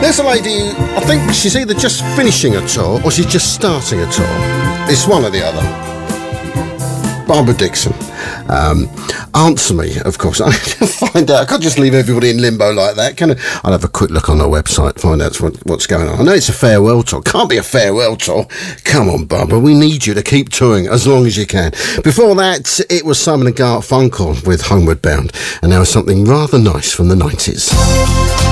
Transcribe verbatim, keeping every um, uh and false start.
There's a lady, I think she's either just finishing a tour or she's just starting a tour. It's one or the other. Barbara Dickson. Um, answer me, of course. I can find out. I can't just leave everybody in limbo like that, can I? I'll have a quick look on her website, find out what, what's going on. I know it's a farewell tour. Can't be a farewell tour. Come on, Barbara. We need you to keep touring as long as you can. Before that, it was Simon and Garfunkel with Homeward Bound. And now something rather nice from the nineties.